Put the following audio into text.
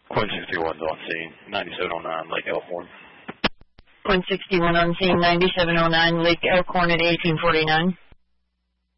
Coin 61's on scene, 9709 Lake Elkhorn. Coin 61 on scene, 9709 Lake Elkhorn at 1849.